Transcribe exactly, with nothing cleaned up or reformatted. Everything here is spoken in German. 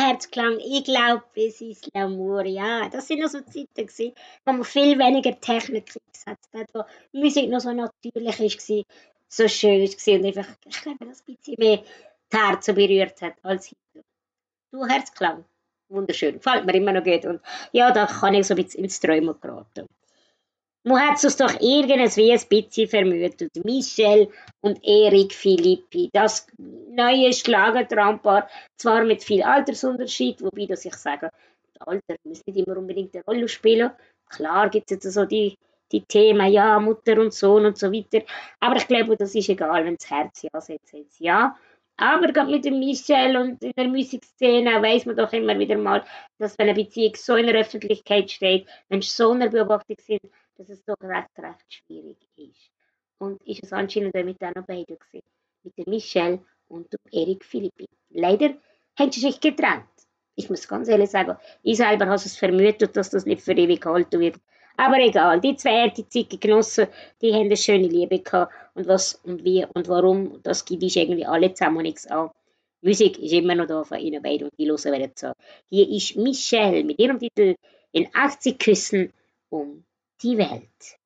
Herzklang, ich glaube, es ist L'amour, ja. Das sind noch so Zeiten gewesen, wo man viel weniger Technik eingesetzt hat, wo Musik noch so natürlich ist, so schön war und einfach, ich glaube, das ein bisschen mehr die Herzen berührt hat als heute. Du, Herzklang, wunderschön, gefällt mir immer noch gut und ja, da kann ich so ein bisschen ins Träumen geraten. Man hat es doch irgendwas wie ein bisschen vermutet. Michel und Erik Philippi, das neue Schlagertraumpaar, zwar mit viel Altersunterschied, wobei das ich sage, das Alter muss nicht immer unbedingt eine Rolle spielen. Klar gibt es jetzt so die, die Themen, ja, Mutter und Sohn und so weiter, aber ich glaube, das ist egal, wenn das Herz ja sagt, jetzt ja. Aber gerade mit dem Michel und in der Musikszene weiß man doch immer wieder mal, dass wenn eine Beziehung so in der Öffentlichkeit steht, Menschen so in der Beobachtung sind, dass es doch recht, recht schwierig ist. Und ist es anscheinend auch mit denen beiden gewesen. Mit dem Michel und dem Erik Philippi. Leider haben sie sich getrennt. Ich muss ganz ehrlich sagen, ich selber habe es vermutet, dass das nicht für ewig gehalten wird. Aber egal, die zwei haben die Zeit genossen, die haben eine schöne Liebe gehabt. Und was und wie und warum, das gibt ich irgendwie alle zusammen nichts an. Musik ist immer noch da von ihnen beiden und die hören werden so. Hier ist Michelle mit ihrem Titel in achtzig Küssen um die Welt.